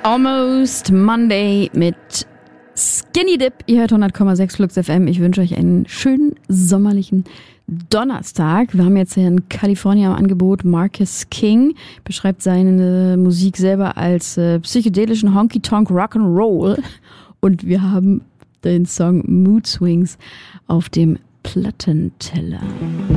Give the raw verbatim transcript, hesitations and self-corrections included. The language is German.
Almost Monday mit Skinny Dip. Ihr hört hundert Komma sechs Flux F M. Ich wünsche euch einen schönen sommerlichen Donnerstag. Wir haben jetzt hier in Kalifornien am Angebot Marcus King. Beschreibt seine Musik selber als äh, psychedelischen Honky-Tonk Rock'n'Roll. Und wir haben den Song Mood Swings auf dem Plattenteller.